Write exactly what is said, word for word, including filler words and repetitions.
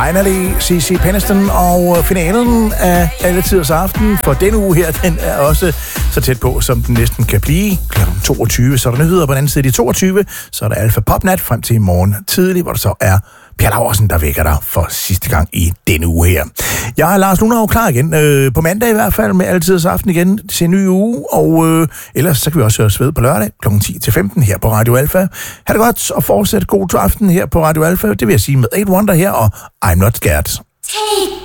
Finally, C C Peniston, og finalen af Alle Tiders Aften for denne uge her, den er også så tæt på, som den næsten kan blive. klokken toogtyve, så er der nyheder på den anden side de toogtyve, så er der Alfa Popnat frem til i morgen tidlig, hvor der så er Per Laursen, der vækker dig for sidste gang i denne uge her. Jeg er Lars Lunderov klar igen, øh, på mandag i hvert fald, med Alle Tiders Aften igen til en ny uge, og øh, ellers så kan vi også høre ved på lørdag klokken ti til femten her på Radio Alfa. Ha' det godt, og fortsæt god aften her på Radio Alfa, det vil jeg sige med eight Wonder her, og I'm Not Scared. Take